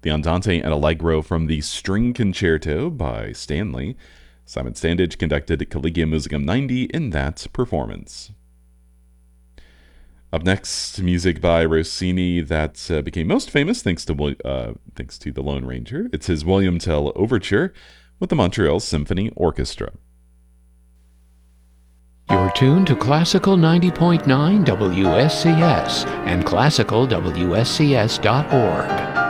the Andante and Allegro from the String Concerto by Stanley. Simon Standage conducted Collegium Musicum 90 in that performance. Up next, music by Rossini that became most famous thanks to The Lone Ranger. It's his William Tell Overture with the Montreal Symphony Orchestra. You're tuned to Classical 90.9 WSCS and classicalwscs.org.